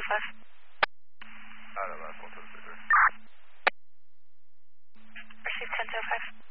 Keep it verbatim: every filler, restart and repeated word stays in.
five. Out of uh, four two three three. Receive ten zero five.